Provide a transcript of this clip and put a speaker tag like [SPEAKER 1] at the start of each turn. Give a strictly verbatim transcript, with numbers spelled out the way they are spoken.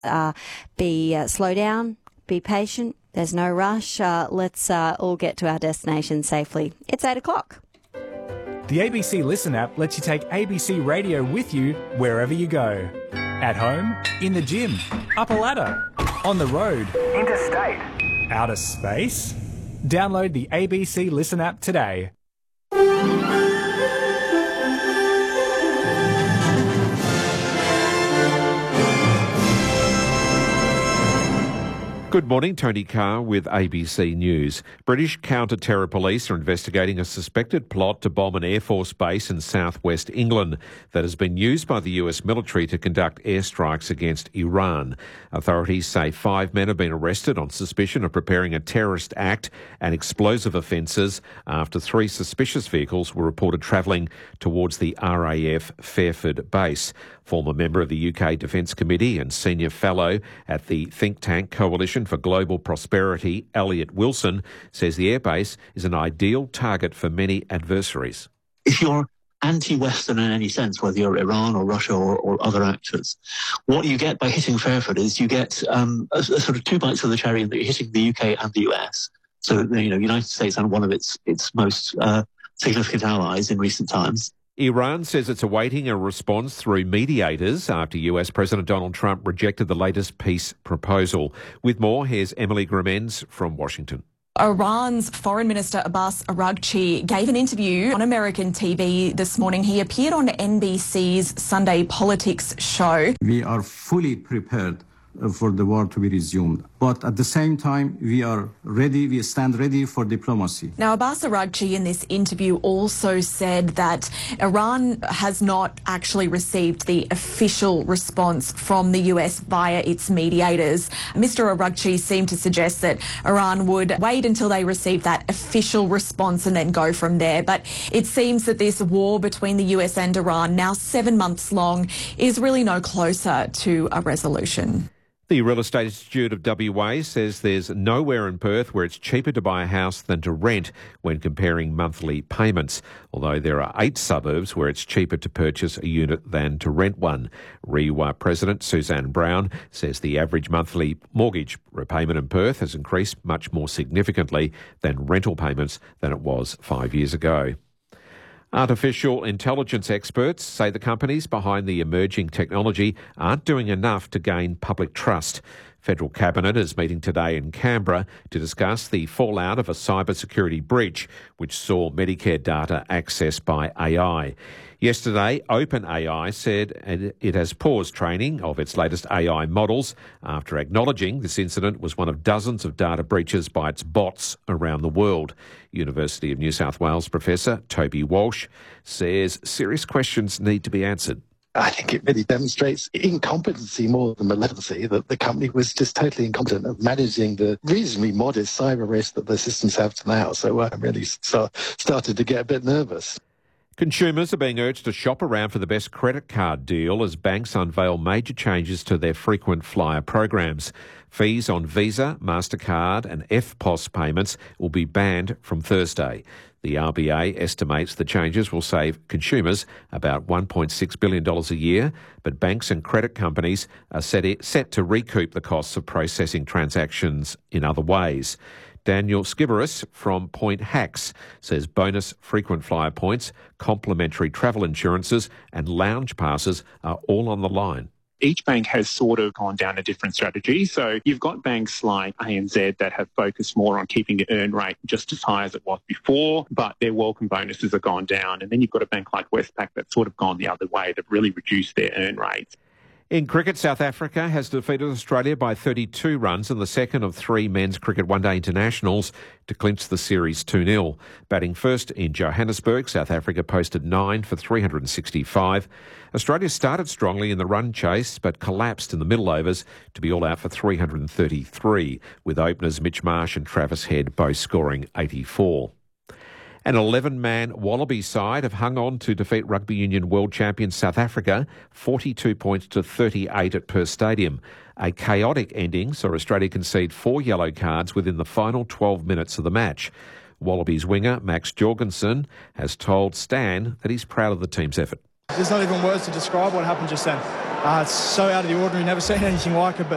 [SPEAKER 1] uh, be uh, slow down, be patient. There's no rush. Uh, let's uh, all get to our destination safely. It's eight o'clock.
[SPEAKER 2] The A B C Listen app lets you take A B C Radio with you wherever you go. At home, in the gym, up a ladder, on the road, interstate, outer space. Download the A B C Listen app today.
[SPEAKER 3] Good morning, Tony Carr with A B C News. British counter-terror police are investigating a suspected plot to bomb an Air Force base in southwest England that has been used by the U S military to conduct airstrikes against Iran. Authorities say five men have been arrested on suspicion of preparing a terrorist act and explosive offences after three suspicious vehicles were reported travelling towards the R A F Fairford base. Former member of the U K Defence Committee and senior fellow at the think tank Coalition for Global Prosperity, Elliot Wilson, says the airbase is an ideal target for many adversaries.
[SPEAKER 4] If you're anti-Western in any sense, whether you're Iran or Russia or, or other actors, what you get by hitting Fairford is you get um, a, a sort of two bites of the cherry, that you're hitting the U K and the U S. So, you know, United States and one of its its most uh, significant allies in recent times.
[SPEAKER 3] Iran says it's awaiting a response through mediators after U S President Donald Trump rejected the latest peace proposal. With more, here's Emily Gramens from Washington.
[SPEAKER 5] Iran's Foreign Minister Abbas Araghchi gave an interview on American T V this morning. He appeared on N B C's Sunday Politics show.
[SPEAKER 6] We are fully prepared for the war to be resumed. But at the same time, we are ready, we stand ready for diplomacy.
[SPEAKER 5] Now, Abbas Araghchi in this interview also said that Iran has not actually received the official response from the U S via its mediators. Mister Araghchi seemed to suggest that Iran would wait until they receive that official response and then go from there. But it seems that this war between the U S and Iran, now seven months long, is really no closer to a resolution.
[SPEAKER 3] The Real Estate Institute of W A says there's nowhere in Perth where it's cheaper to buy a house than to rent when comparing monthly payments, although there are eight suburbs where it's cheaper to purchase a unit than to rent one. R E W A President Suzanne Brown says the average monthly mortgage repayment in Perth has increased much more significantly than rental payments than it was five years ago. Artificial intelligence experts say the companies behind the emerging technology aren't doing enough to gain public trust. Federal Cabinet is meeting today in Canberra to discuss the fallout of a cybersecurity breach which saw Medicare data accessed by A I. Yesterday, OpenAI said it has paused training of its latest A I models after acknowledging this incident was one of dozens of data breaches by its bots around the world. University of New South Wales professor Toby Walsh says serious questions need to be answered.
[SPEAKER 7] I think it really demonstrates incompetency more than malevolence, that the company was just totally incompetent at managing the reasonably modest cyber risk that the systems have to now. So I really start, started to get a bit nervous.
[SPEAKER 3] Consumers are being urged to shop around for the best credit card deal as banks unveil major changes to their frequent flyer programs. Fees on Visa, MasterCard and F P O S payments will be banned from Thursday. The R B A estimates the changes will save consumers about one point six billion dollars a year, but banks and credit companies are set, set to recoup the costs of processing transactions in other ways. Daniel Skiveris from Point Hacks says bonus frequent flyer points, complimentary travel insurances and lounge passes are all on the line.
[SPEAKER 8] Each bank has sort of gone down a different strategy. So you've got banks like A N Z that have focused more on keeping the earn rate just as high as it was before, but their welcome bonuses have gone down. And then you've got a bank like Westpac that's sort of gone the other way. They've really reduced their earn rates.
[SPEAKER 3] In cricket, South Africa has defeated Australia by thirty-two runs in the second of three men's cricket one-day internationals to clinch the series two nil. Batting first in Johannesburg, South Africa posted nine for three hundred sixty-five. Australia started strongly in the run chase but collapsed in the middle overs to be all out for three hundred thirty-three, with openers Mitch Marsh and Travis Head both scoring eighty-four. An eleven-man Wallaby side have hung on to defeat rugby union world champion South Africa forty-two points to thirty-eight at Perth Stadium. A chaotic ending saw Australia concede four yellow cards within the final twelve minutes of the match. Wallabies winger Max Jorgensen has told Stan that he's proud of the team's effort.
[SPEAKER 9] There's not even words to describe what happened just then. Uh, it's so out of the ordinary, never seen anything like it, but